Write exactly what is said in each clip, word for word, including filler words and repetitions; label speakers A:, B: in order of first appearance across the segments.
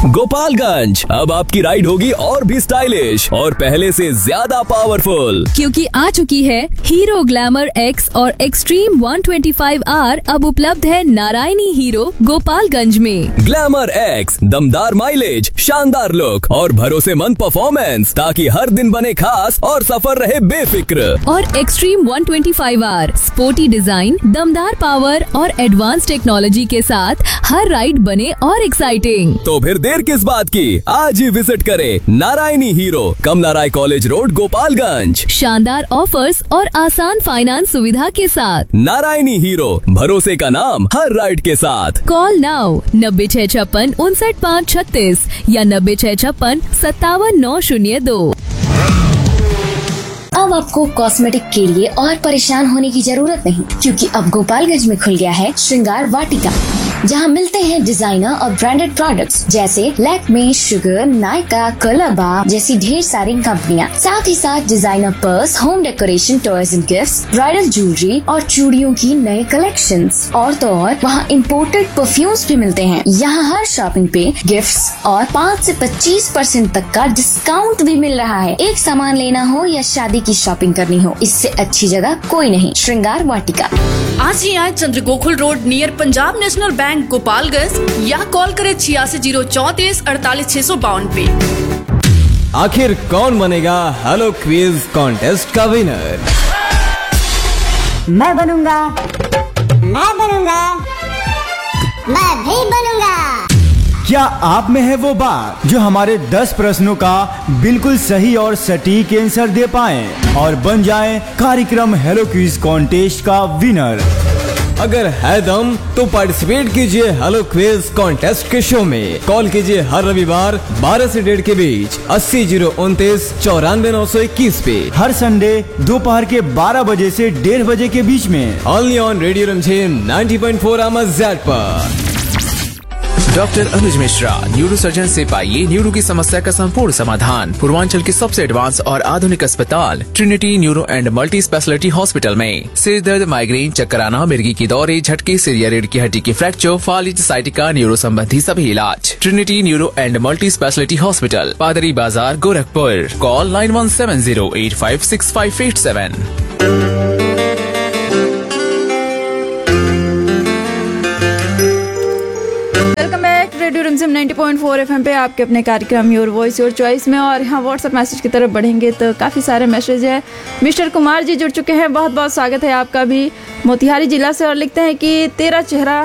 A: गोपालगंज, अब आपकी राइड होगी और भी स्टाइलिश और पहले से ज्यादा पावरफुल,
B: क्योंकि आ चुकी है हीरो ग्लैमर एक्स और extreme one twenty five are. अब उपलब्ध है नारायणी हीरो गोपालगंज में।
A: ग्लैमर एक्स, दमदार माइलेज, शानदार लुक और भरोसेमंद परफॉर्मेंस, ताकि हर दिन बने खास और सफर रहे बेफिक्र।
B: और extreme one twenty five are, sporty design, दमदार पावर और एडवांस टेक्नोलॉजी के साथ हर राइड बने और एक्साइटिंग।
A: तो फिर देर किस बात की, आज ही विजिट करें नारायणी हीरो, कमला राय कॉलेज रोड, गोपालगंज।
B: शानदार ऑफर्स और आसान फाइनेंस सुविधा के साथ
A: नारायणी हीरो, भरोसे का नाम हर राइड के साथ।
B: कॉल नाउ नब्बे छह छप्पन उनसठ पाँच छत्तीस या नब्बे छह छप्पन सत्तावन नौ शून्य दो।
C: अब आपको कॉस्मेटिक के लिए और परेशान होने की जरूरत नहीं, क्योंकि अब गोपालगंज में खुल गया है श्रृंगार वाटिका, जहां मिलते हैं डिजाइनर और ब्रांडेड प्रोडक्ट्स जैसे लैक्मे, शुगर, नायका, कलरबा जैसी ढेर सारी कंपनियां। साथ ही साथ designer purse, home decoration, toys and gifts, bridal jewellery और चूड़ियों की नए कलेक्शंस। और तो और वहाँ इम्पोर्टेड परफ्यूम्स भी मिलते हैं। यहाँ हर शॉपिंग पे गिफ्ट्स और पाँच से पच्चीस परसेंट तक का डिस्काउंट भी मिल रहा है। एक सामान लेना हो या शादी की शॉपिंग करनी हो, इससे अच्छी जगह कोई नहीं। श्रृंगार वाटिका।
D: आज ही आए चंद्र Gokul road near Punjab national bank Gopalganj, या कॉल करें छियासी जीरो चौतीस अड़तालीस छह सौ बावन पे।
E: आखिर कौन बनेगा हेलो क्विज कॉन्टेस्ट का विनर?
F: मैं बनूंगा, मैं बनूंगा, मैं भी बनूंगा।
G: क्या आप में है वो बात जो हमारे दस प्रश्नों का बिल्कुल सही और सटीक आंसर दे पाए और बन जाए कार्यक्रम हेलो क्विज कॉन्टेस्ट का विनर?
E: अगर है दम तो पार्टिसिपेट कीजिए हेलो क्विज कॉन्टेस्ट के शो में। कॉल कीजिए हर रविवार बारह से डेढ़ के बीच अस्सी जीरो उनतीस चौरानवे नौ सौ इक्कीस पे।
G: हर संडे दोपहर के बारह बजे से डेढ़ बजे के बीच में
E: only on radio रमझेम ninety point four एमएज़ पर।
H: डॉक्टर अनुज मिश्रा, न्यूरो सर्जन से पाइए न्यूरो की समस्या का संपूर्ण समाधान। पूर्वांचल के सबसे एडवांस और आधुनिक अस्पताल Trinity neuro and multi speciality hospital में सिर दर्द, माइग्रेन, चक्कर आना, मिर्गी की दौरे, झटके, सिर या रीढ़ की हड्डी की फ्रैक्चर, फालिज, साइटिका, न्यूरो संबंधी सभी इलाज। Trinity neuro and multi speciality hospital, पादरी बाजार, Gorakhpur. Call nine one seven zero eight five six five eight seven.
I: Radio रिमझिम नाइंटी पॉइंट फोर एफएम पे आपके अपने कार्यक्रम योर वॉइस योर चॉइस में। और यहाँ व्हाट्सएप मैसेज की तरफ बढ़ेंगे तो काफ़ी सारे मैसेज है। मिस्टर कुमार जी जुड़ चुके हैं, बहुत बहुत स्वागत है आपका भी, मोतिहारी जिला से। और लिखते हैं कि तेरा चेहरा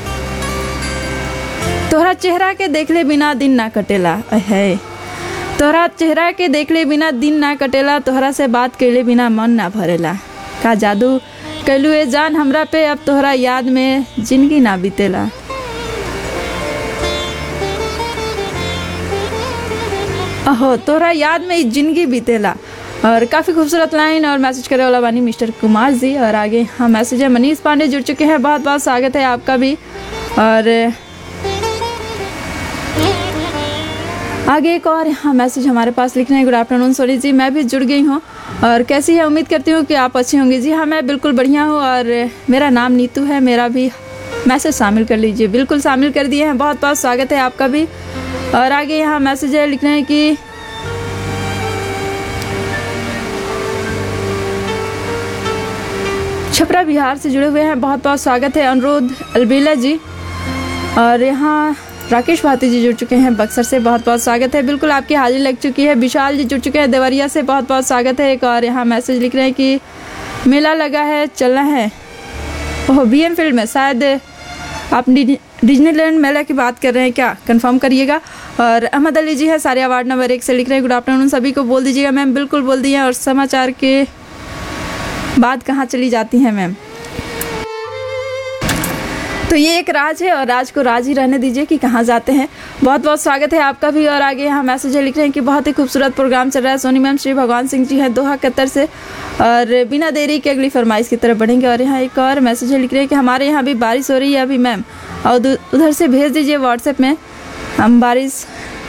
I: तोहरा चेहरा के देख ले बिना दिन ना कटेला है, तोहरा चेहरा के देख ले बिना दिन ना कटेला, तोहरा से बात कर ले बिना मन ना भरेला, का जादू कैलू ए जान हमरा पे, अब तोहरा याद में जिंदगी ना बीतेला। अहो तोहरा याद में जिंदगी बीतेला। और काफ़ी खूबसूरत लाइन और मैसेज करे वाला बानी मिस्टर कुमार जी। और आगे हाँ मैसेज है, मनीष पांडे जुड़ चुके हैं, बहुत बहुत स्वागत है आपका भी। और आगे एक और यहाँ मैसेज हमारे पास लिख रहे हैं, गुड आफ्टरनून सोनी जी, मैं भी जुड़ गई हूँ और कैसी है, उम्मीद करती हूँ कि आप अच्छी होंगी। जी हाँ मैं बिल्कुल बढ़िया हूँ और मेरा नाम नीतू है, मेरा भी मैसेज शामिल कर लीजिए। बिल्कुल शामिल कर दिए हैं, बहुत बहुत स्वागत है आपका भी। और आगे यहाँ मैसेज है, लिख रहे हैं कि छपरा बिहार से जुड़े हुए हैं, बहुत बहुत स्वागत है अनुरोध अलबेला जी। और यहाँ राकेश भारती जी जुड़ चुके हैं बक्सर से, बहुत बहुत स्वागत है। बिल्कुल आपकी हाजिरी लग चुकी है। विशाल जी जुड़ चुके हैं देवरिया से, बहुत बहुत स्वागत है। एक और यहाँ मैसेज लिख रहे हैं कि मेला लगा है, चलना है। ओह बी एम फील्ड में, शायद आप डिज्नीलैंड मेला की बात कर रहे हैं क्या, कंफर्म करिएगा। और अहमद अली जी है सारे वार्ड नंबर एक से, लिख रहे हैं गुड आफ्टरनून सभी को, बोल दीजिएगा मैम। बिल्कुल बोल दिए। और समाचार के बाद कहाँ चली जाती हैं मैम, तो ये एक राज है और राज को राज ही रहने दीजिए कि कहाँ जाते हैं। बहुत बहुत स्वागत है आपका भी। और आगे यहाँ मैसेज है, लिख रहे हैं कि बहुत ही खूबसूरत प्रोग्राम चल रहा है। सोनी मैम श्री भगवान सिंह जी हैं दोहा कतर से। और बिना देरी के अगली फरमाइश की तरफ बढ़ेंगे। और यहाँ एक और मैसेज है, लिख रहे हैं कि हमारे यहाँ भी बारिश हो रही है अभी मैम, और उधर से भेज दीजिए व्हाट्सएप में, हम बारिश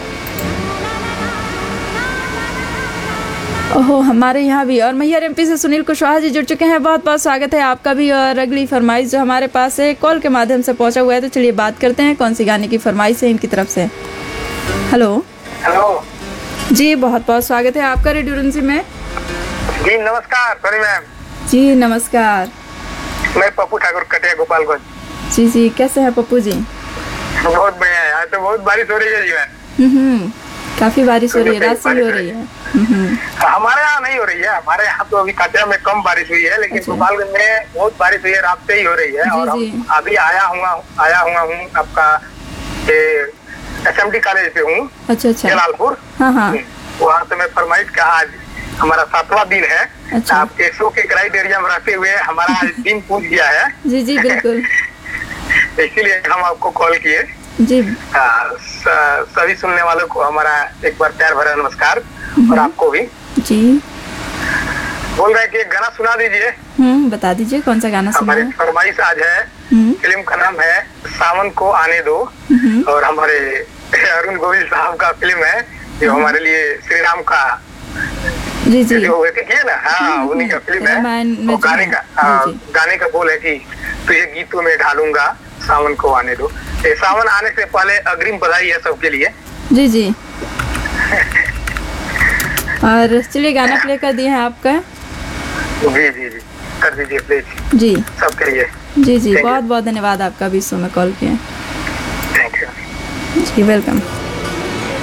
I: ओहो हमारे यहाँ भी। और मैहर एमपी से सुनील कुशवाहा जी जुड़ चुके हैं, बहुत बहुत स्वागत है आपका भी। और अगली फरमाइश जो हमारे पास है कॉल के माध्यम से पहुँचा हुआ है, तो चलिए बात करते हैं कौन सी गाने की फरमाइश है इनकी तरफ से। हेलो
J: हेलो
I: जी, बहुत बहुत स्वागत है आपका रेडियो रंजी में।
J: जी नमस्कार सॉरी मैम।
I: जी नमस्कार।
J: मैं पप्पू ठाकुर कटिया गोपालगंज।
I: जी जी, कैसे हैं पप्पू जी?
J: बहुत बढ़िया है, आज तो बहुत बारिश हो रही है जी मैम।
I: हम्म, काफी बारिश हो रही है, रात से ही हो रही है। हम्म,
J: हमारे यहाँ नहीं हो रही है, हमारे यहाँ तो अभी कटिया में कम बारिश हुई है, लेकिन गोपालगंज में बहुत बारिश हुई है, रात से ही हो रही है।
I: जी,
J: और हम
I: जी।
J: अभी आया हुआ आया हुआ हूँ आपका एस एम डी कॉलेज पे हूँ,
I: अच्छा अच्छा।
J: जलालपुर।
I: हाँ हाँ।
J: वहाँ से मैं फरमाइश का आज हमारा सातवां दिन है।
I: अच्छा।
J: आपके शो के क्राइटेरिया में रहते हुए हमारा आज दिन पूछ गया है।
I: जी जी बिल्कुल।
J: इसीलिए हम आपको कॉल किए
I: जी।
J: हाँ, सभी सुनने वालों को हमारा एक बार प्यार भरा नमस्कार, और आपको भी।
I: जी
J: बोल रहे हैं कि एक गाना सुना दीजिए।
I: हम्म, बता दीजिए कौन सा गाना सुना
J: हमारी
I: है?
J: फरमाइश आज है,
I: हम्म,
J: फिल्म का नाम है सावन को आने दो, और हमारे अरुण गोविल साहब का फिल्म है, जो हमारे लिए श्री राम का
I: जी जी
J: जो हुए थे किए ना, हाँ उन्हीं का फिल्म है।
I: रामायण में
J: और
I: जो
J: गाने
I: है।
J: का हाँ,
I: जी, जी।
J: गाने का बोल है कि तुझे गीतों में ढालूंगा सावन को आने दो। ये सावन आने से पहले अग्रिम बधाई है सबके लिए।
I: जी जी। और चलिए गाना प्ले कर दिए हैं आपका।
J: जी जी जी कर दीजिए प्लीज
I: जी
J: सबके लिए।
I: जी जी,
J: Thank you.
I: बहुत बहुत धन्यवाद आपका भी शो में कॉल किया।
J: Thank you.
I: Ji welcome.